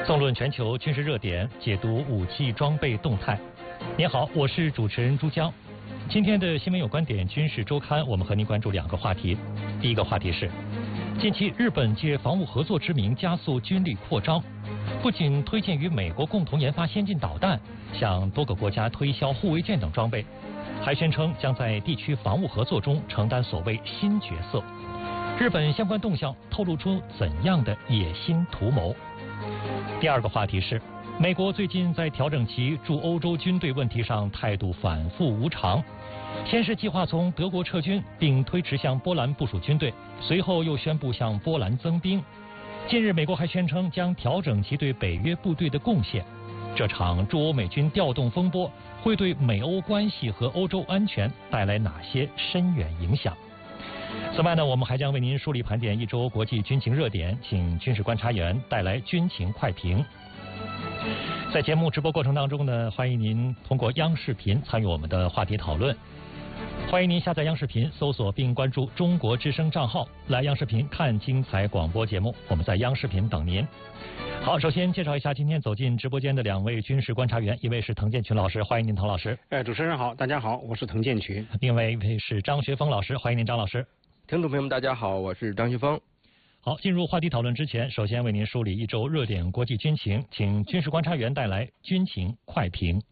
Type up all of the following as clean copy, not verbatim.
纵论全球军事热点，解读武器装备动态。您好，我是主持人朱江。今天的新闻有观点军事周刊，我们和您关注两个话题。第一个话题是，近期日本借防务合作之名加速军力扩张，不仅推荐与美国共同研发先进导弹，向多个国家推销护卫舰等装备，还宣称将在地区防务合作中承担所谓新角色。日本相关动向透露出怎样的野心图谋？第二个话题是，美国最近在调整其驻欧洲军队问题上态度反复无常，先是计划从德国撤军，并推迟向波兰部署军队，随后又宣布向波兰增兵。近日，美国还宣称将调整其对北约部队的贡献。这场驻欧美军调动风波会对美欧关系和欧洲安全带来哪些深远影响？此外呢，我们还将为您梳理盘点一周国际军情热点，请军事观察员带来军情快评。在节目直播过程当中呢，欢迎您通过央视频参与我们的话题讨论。欢迎您下载央视频，搜索并关注中国之声账号，来央视频看精彩广播节目。我们在央视频等您。好，首先介绍一下今天走进直播间的两位军事观察员，一位是滕建群老师，欢迎您，滕老师。 主持人好，大家好，我是滕建群。 另外一位是张学峰老师，欢迎您，张老师。 听众朋友们，大家好，我是张学峰。 好，进入话题讨论之前，首先为您梳理一周热点国际军情，请军事观察员带来军情快评。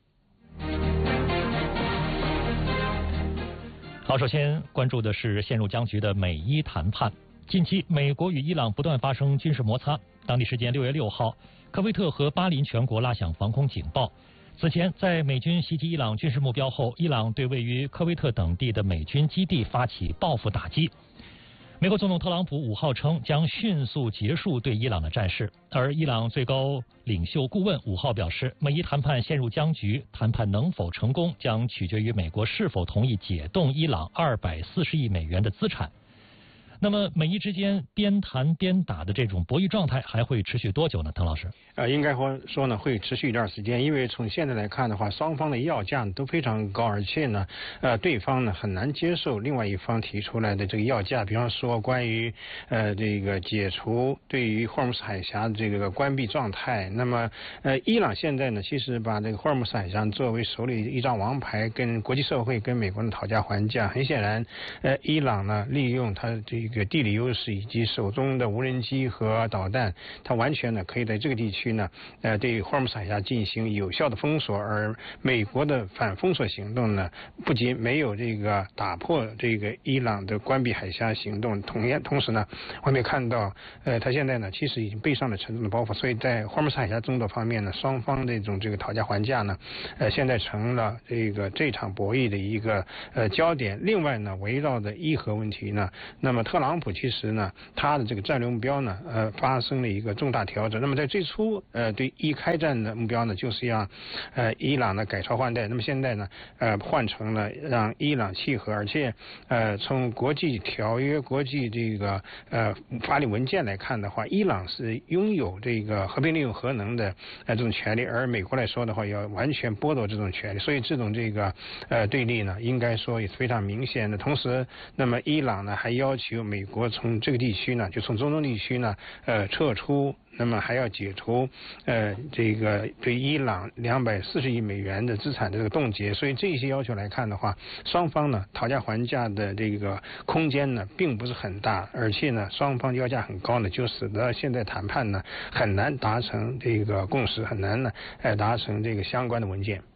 好，首先关注的是陷入僵局的美伊谈判。近期，美国与伊朗不断发生军事摩擦。当地时间6月6号，科威特和巴林全国拉响防空警报。此前，在美军袭击伊朗军事目标后，伊朗对位于科威特等地的美军基地发起报复打击。美国总统特朗普5号称将迅速结束对伊朗的战事，而伊朗最高领袖顾问5号表示，美伊谈判陷入僵局，谈判能否成功将取决于美国是否同意解冻伊朗240亿美元的资产。那么美伊之间边谈边打的这种博弈状态还会持续多久呢？滕老师？ 应该说呢会持续一段时间，因为从现在来看的话，双方的要价都非常高，而且呢，对方呢很难接受另外一方提出来的这个要价，比方说关于这个解除对于霍尔木斯海峡的这个关闭状态。那么伊朗现在呢其实把这个霍尔木斯海峡作为手里一张王牌，跟国际社会跟美国人讨价还价。很显然，伊朗呢利用它这个地理优势以及手中的无人机和导弹，它完全呢可以在这个地区呢对霍尔木斯海峡进行有效的封锁。而美国的反封锁行动呢，不仅没有这个打破这个伊朗的关闭海峡行动，同时呢，我们也看到它现在呢其实已经背上了沉重的包袱。所以在霍尔木斯海峡争夺方面呢，双方这种这个讨价还价呢现在成了这场博弈的一个焦点。另外呢，围绕着伊核问题呢，那么特朗普其实呢他的这个战略目标呢发生了一个重大调整。那么在最初对伊开战的目标呢就是让伊朗呢改朝换代，那么现在呢换成了让伊朗契合。而且从国际条约、国际这个法理文件来看的话，伊朗是拥有这个和平利用核能的这种权利，而美国来说的话要完全剥夺这种权利。所以这种这个对立呢应该说也是非常明显的。同时，那么伊朗呢还要求美国从这个地区呢，就从中东地区呢撤出，那么还要解除这个对伊朗240亿美元的资产的这个冻结。所以这些要求来看的话，双方呢讨价还价的这个空间呢并不是很大，而且呢双方要价很高呢，就使得现在谈判呢很难达成这个共识，很难呢达成这个相关的文件。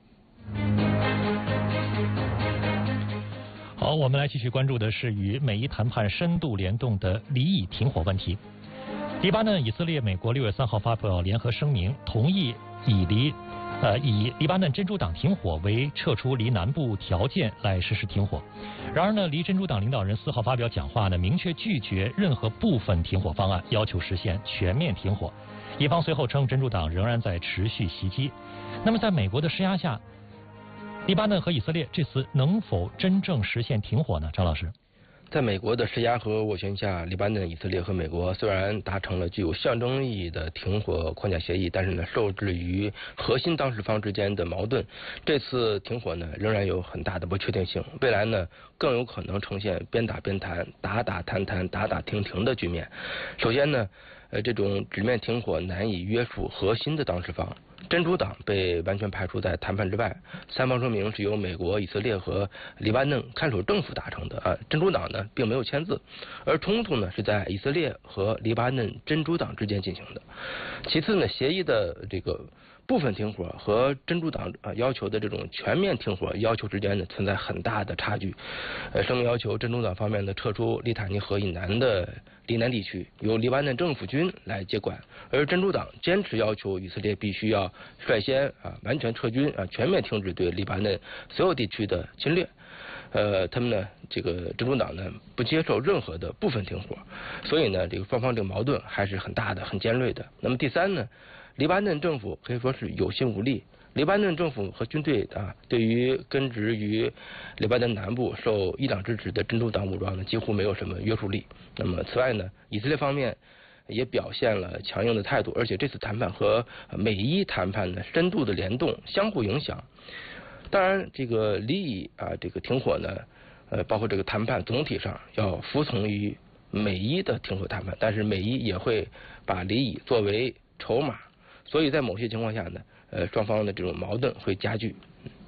好，我们来继续关注的是与美伊谈判深度联动的黎以停火问题。黎巴嫩、以色列、美国6月3号发表联合声明，同意以黎巴嫩真主党停火为撤出黎南部条件来实施停火。然而呢，黎真主党领导人4号发表讲话呢，明确拒绝任何部分停火方案，要求实现全面停火。以方随后称，真主党仍然在持续袭击。那么，在美国的施压下，黎巴嫩和以色列这次能否真正实现停火呢？张老师？ 在美国的施压和斡旋下，黎巴嫩、以色列和美国虽然达成了具有象征意义的停火框架协议，但是呢，受制于核心当事方之间的矛盾，这次停火呢仍然有很大的不确定性。未来呢更有可能呈现边打边谈、打打谈谈、打打停停的局面。首先呢， 这种直面停火难以约束核心的当事方。真主党被完全排除在谈判之外，三方声明是由美国、以色列和黎巴嫩看守政府达成的真主党呢并没有签字，而冲突呢是在以色列和黎巴嫩真主党之间进行的。其次呢，协议的这个部分停火和真主党要求的这种全面停火要求之间呢存在很大的差距。声明要求真主党方面呢撤出利塔尼河以南的黎南地区，由黎巴嫩政府军来接管，而真主党坚持要求以色列必须要率先完全撤军全面停止对黎巴嫩所有地区的侵略。他们呢，这个真主党呢不接受任何的部分停火，所以呢，这个双方这个矛盾还是很大的、很尖锐的。那么第三呢，黎巴嫩政府可以说是有心无力。黎巴嫩政府和军队对于根植于黎巴嫩南部受伊朗支持的真主党武装呢，几乎没有什么约束力。那么此外呢，以色列方面也表现了强硬的态度，而且这次谈判和美伊谈判呢深度的联动，相互影响。当然，这个黎以这个停火呢，包括这个谈判总体上要服从于美伊的停火谈判，但是美伊也会把黎以作为筹码，所以在某些情况下呢，双方的这种矛盾会加剧。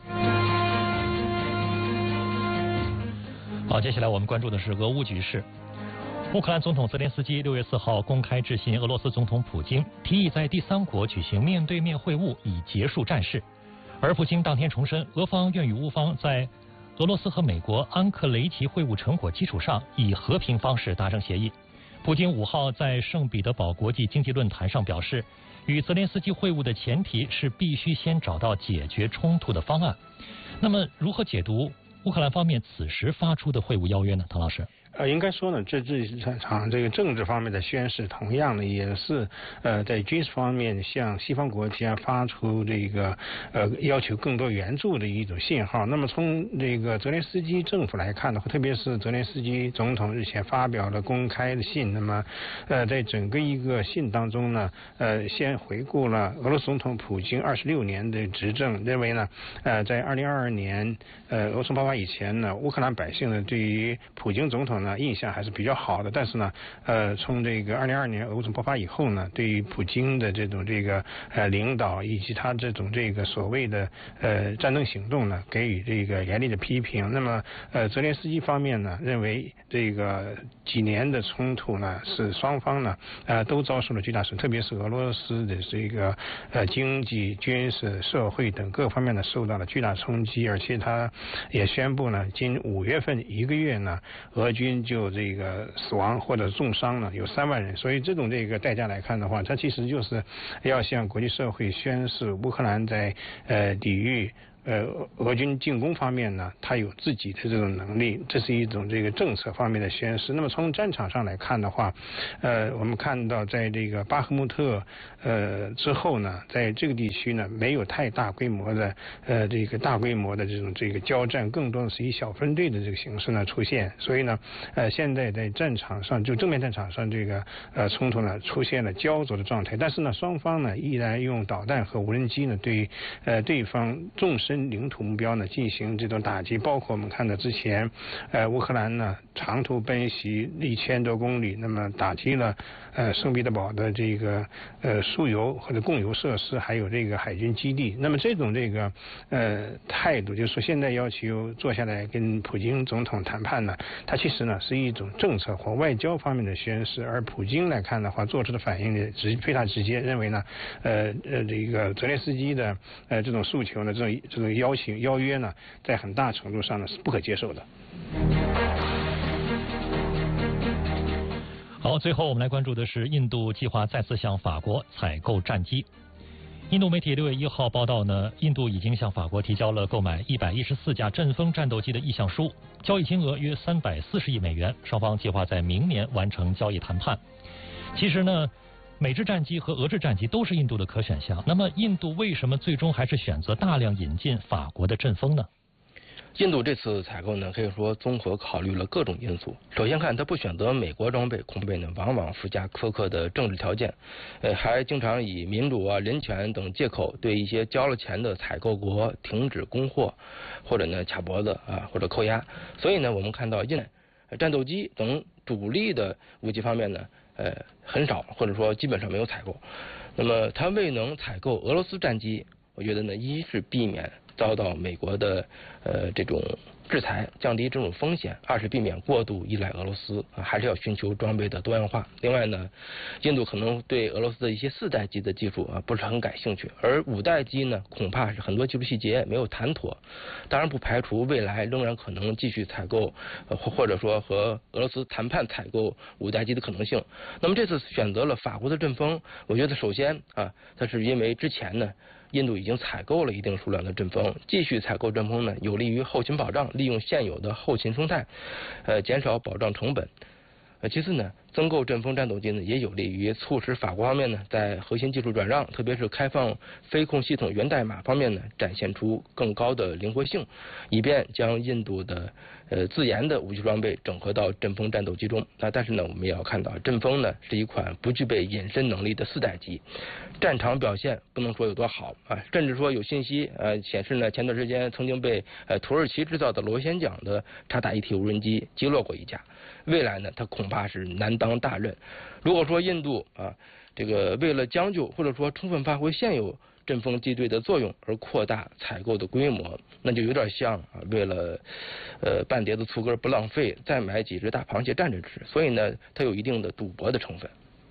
好，接下来我们关注的是俄乌局势。乌克兰总统泽连斯基6月4号公开致信俄罗斯总统普京，提议在第三国举行面对面会晤，以结束战事。而普京当天重申，俄方愿与乌方在俄罗斯和美国安克雷奇会晤成果基础上，以和平方式达成协议。普京5号在圣彼得堡国际经济论坛上表示，与泽连斯基会晤的前提是必须先找到解决冲突的方案。那么，如何解读乌克兰方面此时发出的会晤邀约呢？唐老师。 应该说呢，这场这个政治方面的宣示，同样呢也是在军事方面向西方国家发出这个要求更多援助的一种信号。那么从这个泽连斯基政府来看的话，特别是泽连斯基总统日前发表了公开的信，那么在整个一个信当中呢，先回顾了俄罗斯总统普京26年的执政，认为呢在2022年俄乌爆发以前呢，乌克兰百姓呢对于普京总统印象还是比较好的，但是呢，从这个2022年俄乌爆发以后呢，对于普京的这种领导以及他这种所谓的战争行动呢，给予这个严厉的批评。那么泽连斯基方面呢，认为这个几年的冲突呢，是双方呢都遭受了巨大损失，特别是俄罗斯的这个经济、军事、社会等各方面呢受到了巨大冲击，而且他也宣布呢，今5月份1个月呢，俄军就这个死亡或者重伤呢有3万人，所以这种代价来看的话，它其实就是要向国际社会宣示乌克兰在抵御俄军进攻方面呢，它有自己的这种能力，这是一种政策方面的宣示。那么从战场上来看的话，我们看到在这个巴赫穆特之后呢，在这个地区呢没有太大规模的大规模的这种交战，更多的是以小分队的这个形式呢出现。所以呢，现在在战场上就正面战场上冲突呢出现了焦灼的状态，但是呢双方呢依然用导弹和无人机呢对对方纵深领土目标呢进行这种打击，包括我们看到之前乌克兰呢长途奔袭1000多公里，那么打击了圣彼得堡的输油或者供油设施，还有海军基地。那么这种态度，就是说现在要求坐下来跟普京总统谈判呢，它其实呢是一种政策或外交方面的宣示。而普京来看的话，做出的反应呢非常直接，认为呢泽连斯基的这种诉求呢，这种邀约呢，在很大程度上呢是不可接受的。 好，最后我们来关注的是印度计划再次向法国采购战机。印度媒体6月1号报道呢，印度已经向法国提交了购买114架阵风战斗机的意向书，交易金额约340亿美元，双方计划在明年完成交易谈判。其实呢，美制战机和俄制战机都是印度的可选项，那么印度为什么最终还是选择大量引进法国的阵风呢？ 印度这次采购呢，可以说综合考虑了各种因素。首先看，它不选择美国装备，恐怕呢往往附加苛刻的政治条件，还经常以民主人权等借口对一些交了钱的采购国停止供货，或者呢卡脖子或者扣押。所以呢，我们看到战斗机等主力的武器方面呢， 很少，或者说基本上没有采购。那么它未能采购俄罗斯战机，我觉得呢，一是避免遭到美国的这种制裁，降低这种风险；二是避免过度依赖俄罗斯，还是要寻求装备的多样化。另外呢，印度可能对俄罗斯的一些4代机的技术不是很感兴趣，而5代机呢，恐怕是很多技术细节没有谈妥。当然不排除未来仍然可能继续采购，或者说和俄罗斯谈判采购5代机的可能性。那么这次选择了法国的阵风，我觉得首先它是因为之前呢，印度已经采购了一定数量的阵风，继续采购阵风呢，有利于后勤保障，利用现有的后勤生态，减少保障成本。其次呢，增购阵风战斗机呢，也有利于促使法国方面呢，在核心技术转让，特别是开放飞控系统源代码方面呢，展现出更高的灵活性，以便将印度的自研的武器装备整合到阵风战斗机中。但是呢，我们也要看到，阵风呢是一款不具备隐身能力的4代机，战场表现不能说有多好甚至说有信息显示呢，前段时间曾经被土耳其制造的螺旋桨的察打1T无人机击落过一架。未来呢，它恐怕是难当大任。如果说印度这个为了将就或者说充分发挥现有阵风机队的作用而扩大采购的规模，那就有点像为了半碟子醋根不浪费，再买几只大螃蟹蘸着吃。所以呢，它有一定的赌博的成分。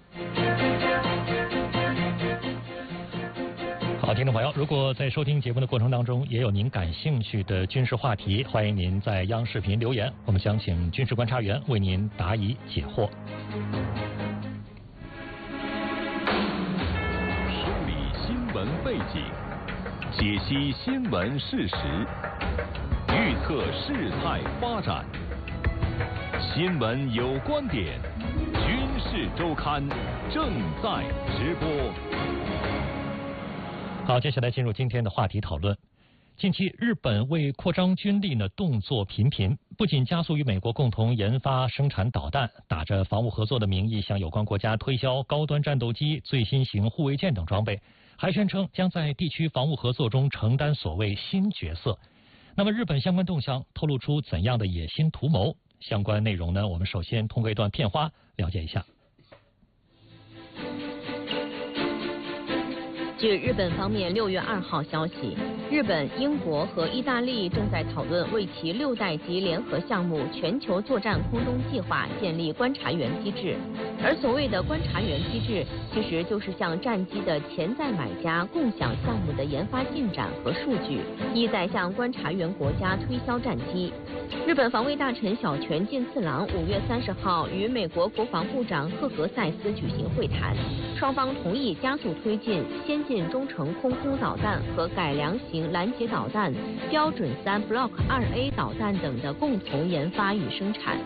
好，听众朋友，如果在收听节目的过程当中也有您感兴趣的军事话题，欢迎您在央视频留言，我们将请军事观察员为您答疑解惑。 梳理新闻背景，解析新闻事实，预测事态发展。新闻有观点，军事周刊正在直播。 好，接下来进入今天的话题讨论。近期，日本为扩张军力呢，动作频频，不仅加速与美国共同研发生产导弹，打着防务合作的名义向有关国家推销高端战斗机、最新型护卫舰等装备，还宣称将在地区防务合作中承担所谓新角色。那么，日本相关动向透露出怎样的野心图谋？相关内容呢，我们首先通过一段片花了解一下。 据日本方面6月2号消息，日本、英国和意大利正在讨论为其6代级联合项目全球作战空中计划建立观察员机制。而所谓的观察员机制，其实就是向战机的潜在买家共享项目的研发进展和数据，意在向观察员国家推销战机。日本防卫大臣小泉进次郎5月30号与美国国防部长赫格塞斯举行会谈，双方同意加速推进先进中程空空导弹和改良型拦截导弹、标准3 Block 2A 导弹等的共同研发与生产。